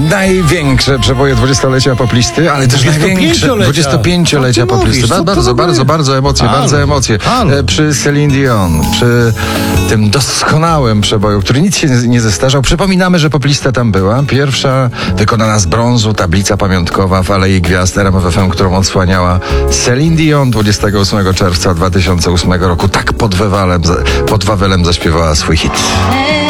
największe przeboje 20-lecia poplisty, ale też największe 25-lecia poplisty. Bardzo emocje. Przy Celine Dion, przy tym doskonałym przeboju, który nic się nie zestarzał. Przypominamy, że poplista tam była. Pierwsza wykonana z brązu tablica pamiątkowa w Alei Gwiazd RMF FM, którą odsłaniała Celine Dion 28 czerwca 2008 roku. Tak pod Wawelem zaśpiewała swój hit.